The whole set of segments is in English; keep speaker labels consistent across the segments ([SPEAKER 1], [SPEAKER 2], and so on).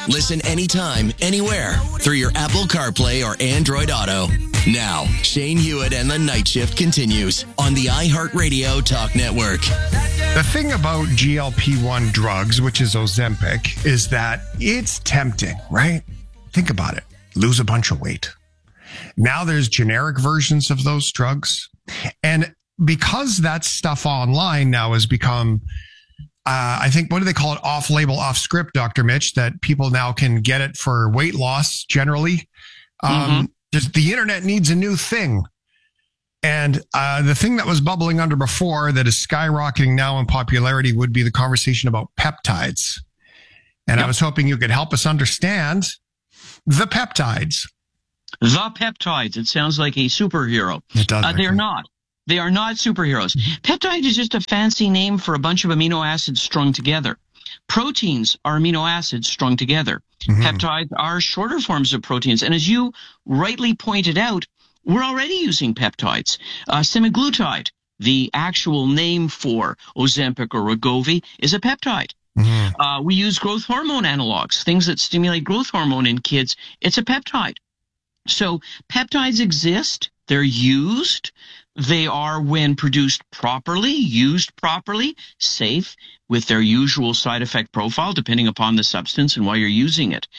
[SPEAKER 1] Listen anytime, anywhere through your Apple CarPlay or Android Auto. Now, Shane Hewitt and the Night Shift continues on the iHeartRadio Talk Network.
[SPEAKER 2] The thing about GLP-1 drugs, which is Ozempic, is that it's tempting, right? Think about it. Lose a bunch of weight. Now there's generic versions of those drugs. And because that stuff online now has become, I think, what do they call it? Off-label, off-script, Dr. Mitch, that people now can get it for weight loss generally. Just the internet needs a new thing. And the thing that was bubbling under before that is skyrocketing now in popularity would be the conversation about peptides. And I was hoping you could help us understand the peptides.
[SPEAKER 3] The peptides. It sounds like a superhero.
[SPEAKER 2] It does.
[SPEAKER 3] They're not. They are not superheroes. Peptide is just a fancy name for a bunch of amino acids strung together. Proteins are amino acids strung together. Peptides are shorter forms of proteins. And as you rightly pointed out, we're already using peptides. Semaglutide, the actual name for Ozempic or Wegovy, is a peptide. We use growth hormone analogs, things that stimulate growth hormone in kids. It's a peptide. So peptides exist. They're used. They are, when produced properly, used properly, safe, with their usual side effect profile, depending upon the substance and why you're using it.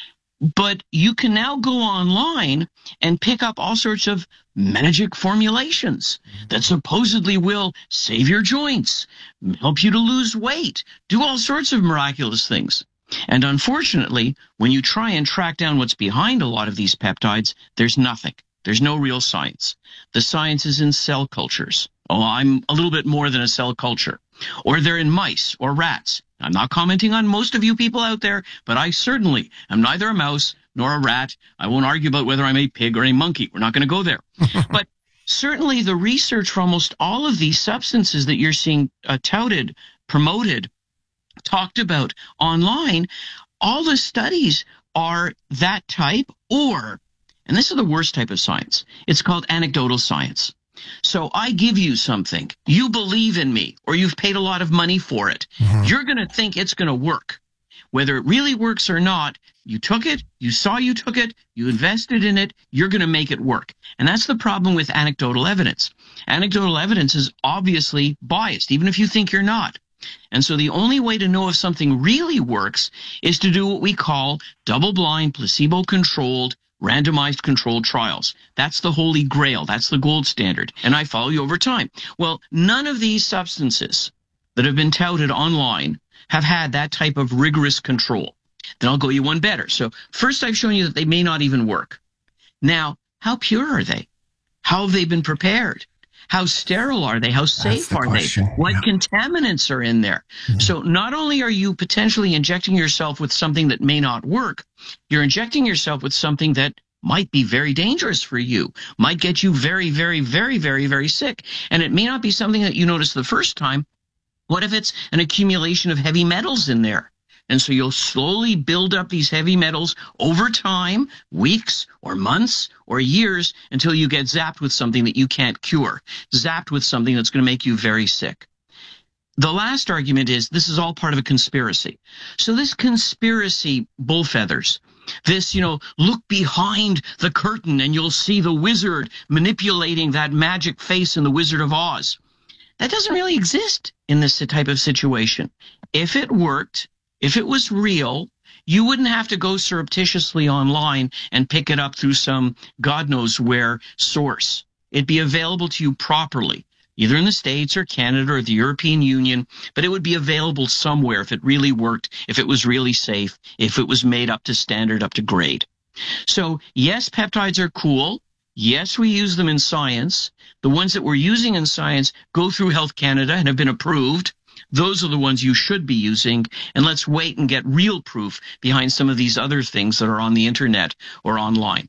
[SPEAKER 3] But you can now go online and pick up all sorts of magic formulations that supposedly will save your joints, help you to lose weight, do all sorts of miraculous things. And unfortunately, when you try and track down what's behind a lot of these peptides, there's nothing. There's no real science. The science is in cell cultures. Oh, I'm a little bit more than a cell culture. Or they're in mice or rats. I'm not commenting on most of you people out there, but I certainly am neither a mouse nor a rat. I won't argue about whether I'm a pig or a monkey. We're not going to go there. But certainly the research for almost all of these substances that you're seeing touted, promoted, talked about online, all the studies are that type, or, and this is the worst type of science, it's called anecdotal science. So I give you something, you believe in me, or you've paid a lot of money for it. You're going to think it's going to work. Whether it really works or not, you took it, you saw you took it, you invested in it, you're going to make it work. And that's the problem with anecdotal evidence. Anecdotal evidence is obviously biased, even if you think you're not. And so the only way to know if something really works is to do what we call double-blind, placebo-controlled, randomized controlled trials. That's the holy grail. That's the gold standard. And I follow you over time. Well, none of these substances that have been touted online have had that type of rigorous control. Then I'll go you one better. So first I've shown you that they may not even work. Now, how pure are they? How have they been prepared? How sterile are they? How safe are they? What contaminants are in there? So not only are you potentially injecting yourself with something that may not work, you're injecting yourself with something that might be very dangerous for you, might get you very, very, very, very, very sick. And it may not be something that you notice the first time. What if it's an accumulation of heavy metals in there? And so you'll slowly build up these heavy metals over time, weeks or months or years, until you get zapped with something that you can't cure, zapped with something that's going to make you very sick. The last argument is this is all part of a conspiracy. So this conspiracy bullfeathers, this, look behind the curtain and you'll see the wizard manipulating that magic face in The Wizard of Oz. That doesn't really exist in this type of situation. If it worked, if it was real, you wouldn't have to go surreptitiously online and pick it up through some God knows where source. It'd be available to you properly, either in the States or Canada or the European Union, but it would be available somewhere if it really worked, if it was really safe, if it was made up to standard, up to grade. So yes, peptides are cool. Yes, we use them in science. The ones that we're using in science go through Health Canada and have been approved. Those are the ones you should be using, and let's wait and get real proof behind some of these other things that are on the internet or online.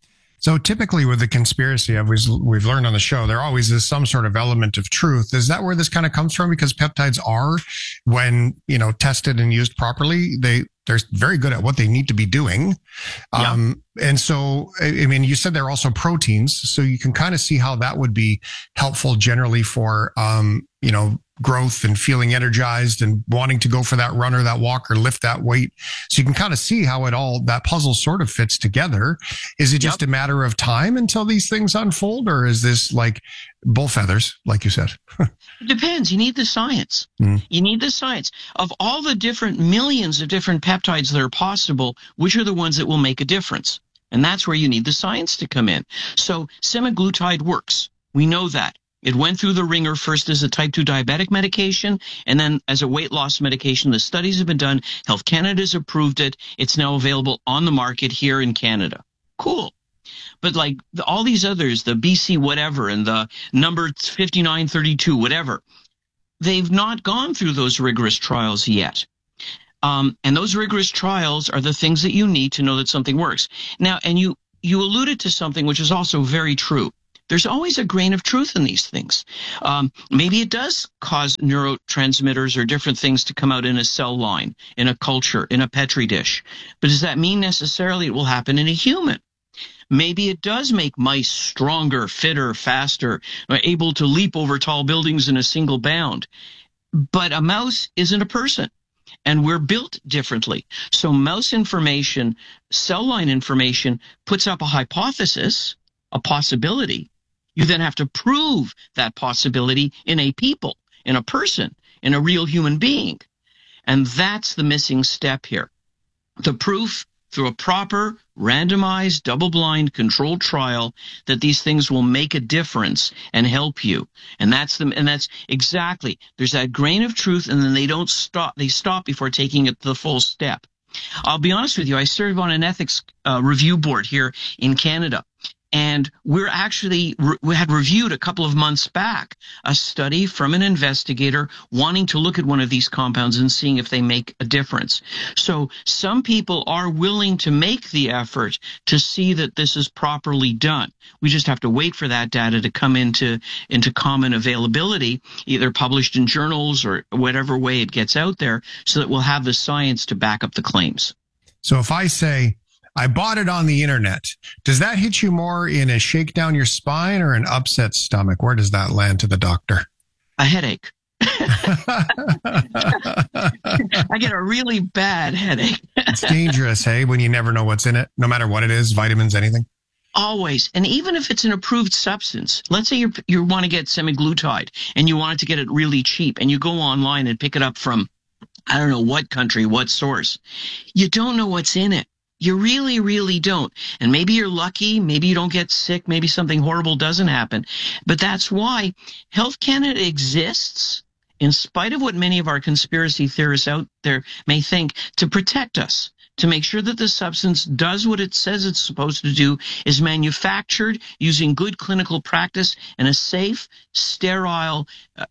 [SPEAKER 2] So typically with the conspiracy, we've learned on the show, there always is some sort of element of truth. Is that where this kind of comes from? Because peptides are, when, tested and used properly, they're very good at what they need to be doing. And so, you said they're also proteins, so you can kind of see how that would be helpful generally for, growth and feeling energized and wanting to go for that run or that walk or lift that weight. So you can kind of see how that puzzle sort of fits together. Is it just a matter of time until these things unfold, or is this like bull feathers, like you said?
[SPEAKER 3] It depends. You need the science. You need the science. Of all the different millions of different peptides that are possible, which are the ones that will make a difference? And that's where you need the science to come in. So semaglutide works. We know that. It went through the ringer first as a type 2 diabetic medication and then as a weight loss medication. The studies have been done. Health Canada's approved it. It's now available on the market here in Canada. Cool. But like all these others, the BC whatever and the number 5932, whatever, they've not gone through those rigorous trials yet. And those rigorous trials are the things that you need to know that something works. Now, and you alluded to something which is also very true. There's always a grain of truth in these things. Maybe it does cause neurotransmitters or different things to come out in a cell line, in a culture, in a petri dish. But does that mean necessarily it will happen in a human? Maybe it does make mice stronger, fitter, faster, able to leap over tall buildings in a single bound. But a mouse isn't a person. And we're built differently. So mouse information, cell line information puts up a hypothesis, a possibility. You then have to prove that possibility in a people, in a person, in a real human being. And that's the missing step here. The proof through a proper, randomized, double-blind, controlled trial that these things will make a difference and help you. And that's exactly, there's that grain of truth, and then they stop before taking it to the full step. I'll be honest with you, I serve on an ethics review board here in Canada. And we had reviewed a couple of months back a study from an investigator wanting to look at one of these compounds and seeing if they make a difference. So some people are willing to make the effort to see that this is properly done. We just have to wait for that data to come into common availability, either published in journals or whatever way it gets out there, so that we'll have the science to back up the claims.
[SPEAKER 2] So if I say, I bought it on the internet, does that hit you more in a shake down your spine or an upset stomach? Where does that land to the doctor?
[SPEAKER 3] A headache. I get a really bad headache.
[SPEAKER 2] It's dangerous, hey, when you never know what's in it, no matter what it is, vitamins, anything.
[SPEAKER 3] Always. And even if it's an approved substance, let's say you want to get semaglutide and you want to get it really cheap and you go online and pick it up from, I don't know what country, what source. You don't know what's in it. You really, really don't. And maybe you're lucky. Maybe you don't get sick. Maybe something horrible doesn't happen. But that's why Health Canada exists, in spite of what many of our conspiracy theorists out there may think, to protect us, to make sure that the substance does what it says it's supposed to do, is manufactured using good clinical practice in a safe, sterile,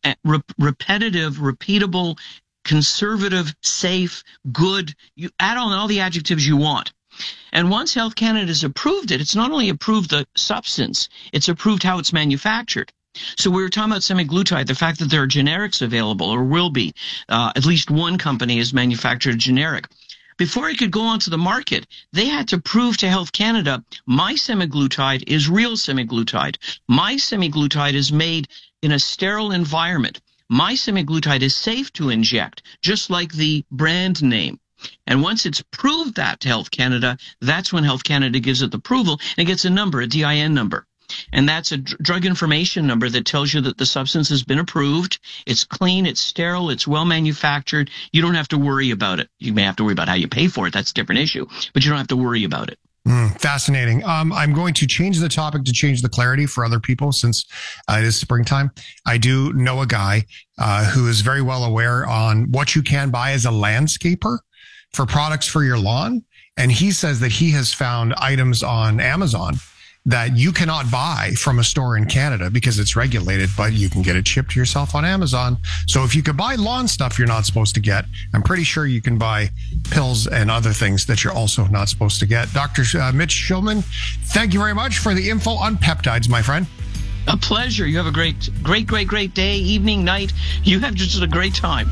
[SPEAKER 3] repetitive, repeatable, conservative, safe, good. You add on all the adjectives you want. And once Health Canada has approved it, it's not only approved the substance, it's approved how it's manufactured. So we were talking about semaglutide, the fact that there are generics available, or will be. At least one company has manufactured a generic. Before it could go onto the market, they had to prove to Health Canada, my semaglutide is real semaglutide. My semaglutide is made in a sterile environment. My semaglutide is safe to inject, just like the brand name. And once it's proved that to Health Canada, that's when Health Canada gives it the approval and it gets a number, a DIN number. And that's a drug information number that tells you that the substance has been approved. It's clean, it's sterile, it's well manufactured. You don't have to worry about it. You may have to worry about how you pay for it. That's a different issue. But you don't have to worry about it.
[SPEAKER 2] Fascinating. I'm going to change the topic to change the clarity for other people since it is springtime. I do know a guy who is very well aware on what you can buy as a landscaper for products for your lawn. And he says that he has found items on Amazon that you cannot buy from a store in Canada because it's regulated, but you can get it shipped to yourself on Amazon. So if you could buy lawn stuff you're not supposed to get, I'm pretty sure you can buy pills and other things that you're also not supposed to get. Dr. Mitch Shulman, thank you very much for the info on peptides, my friend.
[SPEAKER 3] A pleasure. You have a great day, evening, night. You have just a great time.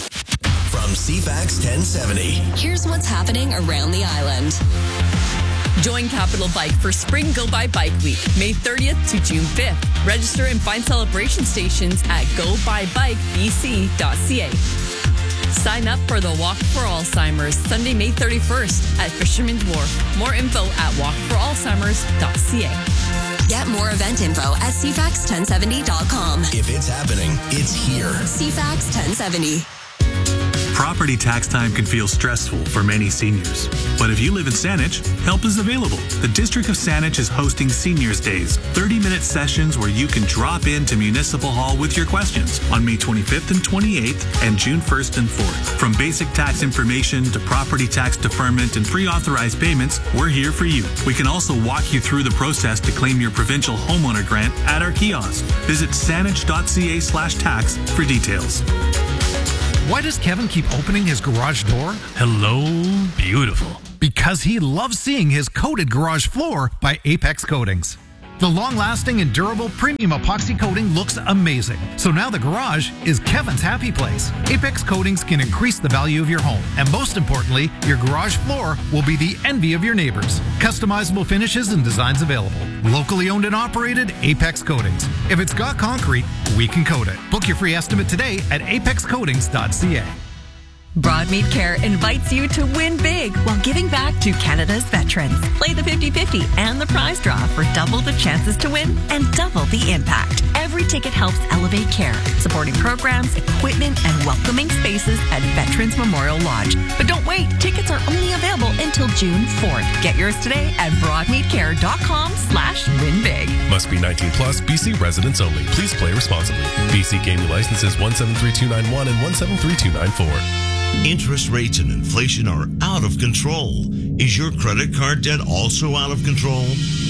[SPEAKER 1] From CFAX 1070.
[SPEAKER 4] Here's what's happening around the island. Join Capital Bike for Spring Go By Bike Week, May 30th to June 5th. Register and find celebration stations at gobybikebc.ca. Sign up for the Walk for Alzheimer's Sunday, May 31st at Fisherman's Wharf. More info at walkforalzheimers.ca.
[SPEAKER 5] Get more event info at cfax1070.com.
[SPEAKER 1] If it's happening, it's here.
[SPEAKER 5] CFAX 1070.
[SPEAKER 6] Property tax time can feel stressful for many seniors. But if you live in Saanich, help is available. The District of Saanich is hosting Seniors Days, 30-minute sessions where you can drop into Municipal Hall with your questions on May 25th and 28th and June 1st and 4th. From basic tax information to property tax deferment and pre-authorized payments, we're here for you. We can also walk you through the process to claim your provincial homeowner grant at our kiosk. Visit saanich.ca/tax for details.
[SPEAKER 7] Why does Kevin keep opening his garage door?
[SPEAKER 6] Hello, beautiful.
[SPEAKER 7] Because he loves seeing his coated garage floor by Apex Coatings. The long-lasting and durable premium epoxy coating looks amazing. So now the garage is Kevin's happy place. Apex Coatings can increase the value of your home. And most importantly, your garage floor will be the envy of your neighbors. Customizable finishes and designs available. Locally owned and operated, Apex Coatings. If it's got concrete, we can coat it. Book your free estimate today at apexcoatings.ca.
[SPEAKER 4] Broadmead Care invites you to win big while giving back to Canada's veterans. Play the 50-50 and the prize draw for double the chances to win and double the impact. Every ticket helps elevate care, supporting programs, equipment, and welcoming spaces at Veterans Memorial Lodge. But don't wait. Tickets are only available until June 4th. Get yours today at broadmeadcare.com/winbig.
[SPEAKER 8] Must be 19 plus, BC residents only. Please play responsibly. BC Gaming Licenses 173291 and 173294.
[SPEAKER 9] Interest rates and inflation are out of control. Is your credit card debt also out of control?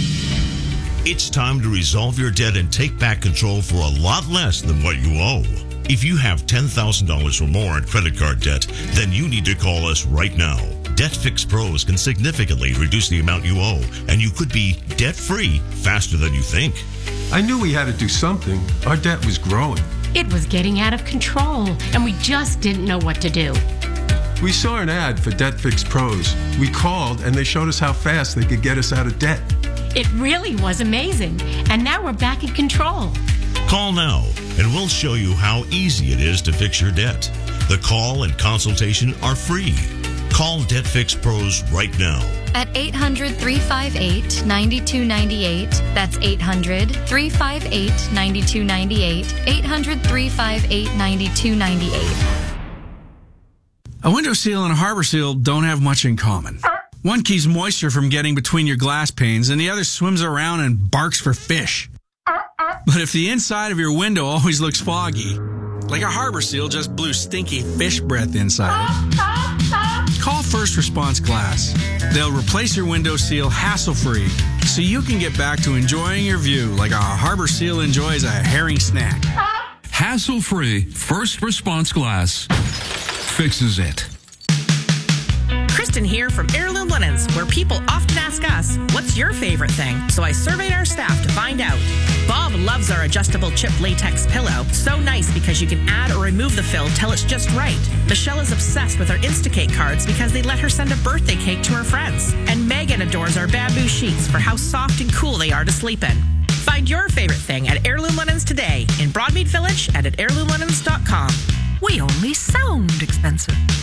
[SPEAKER 9] It's time to resolve your debt and take back control for a lot less than what you owe. If you have $10,000 or more in credit card debt, then you need to call us right now. Debt Fix Pros can significantly reduce the amount you owe, and you could be debt-free faster than you think.
[SPEAKER 10] I knew we had to do something. Our debt was growing.
[SPEAKER 11] It was getting out of control, and we just didn't know what to do.
[SPEAKER 10] We saw an ad for Debt Fix Pros. We called, and they showed us how fast they could get us out of debt.
[SPEAKER 11] It really was amazing, and now we're back in control.
[SPEAKER 9] Call now, and we'll show you how easy it is to fix your debt. The call and consultation are free. Call Debt Fix Pros right now.
[SPEAKER 12] At 800-358-9298. That's 800-358-9298. 800-358-9298.
[SPEAKER 13] A window seal and a harbor seal don't have much in common. One keeps moisture from getting between your glass panes, and the other swims around and barks for fish. But if the inside of your window always looks foggy, like a harbor seal just blew stinky fish breath inside it, call First Response Glass. They'll replace your window seal hassle-free so you can get back to enjoying your view like a harbor seal enjoys a herring snack.
[SPEAKER 14] Hassle-free First Response Glass fixes it.
[SPEAKER 15] Kristen here from Heirloom Linens, where people often ask us, what's your favorite thing? So I surveyed our staff to find out. Bob loves our adjustable chip latex pillow. So nice because you can add or remove the fill till it's just right. Michelle is obsessed with our Instacake cards because they let her send a birthday cake to her friends. And Megan adores our bamboo sheets for how soft and cool they are to sleep in. Find your favorite thing at Heirloom Linens today in Broadmead Village and at heirloomlinens.com.
[SPEAKER 16] We only sound expensive.